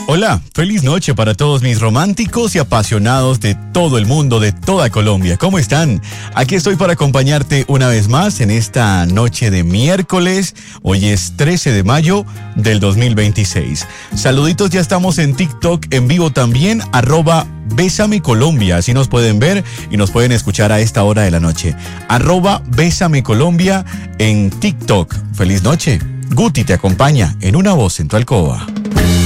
Hola, feliz noche para todos mis románticos y apasionados de todo el mundo, de toda Colombia. ¿Cómo están? Aquí estoy para acompañarte una vez más en esta noche de miércoles. Hoy es 13 de mayo del 2026. Saluditos, ya estamos en TikTok en vivo también, @Bésame Colombia. Así nos pueden ver y nos pueden escuchar a esta hora de la noche. @Bésame Colombia en TikTok. Feliz noche. Guti te acompaña en Una Voz en tu alcoba.